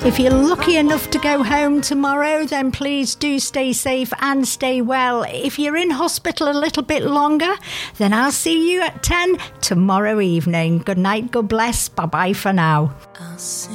If you're lucky enough to go home tomorrow, then please do stay safe and stay well. If you're in hospital a little bit longer, then I'll see you at 10 tomorrow evening. Good night, God bless, bye-bye for now.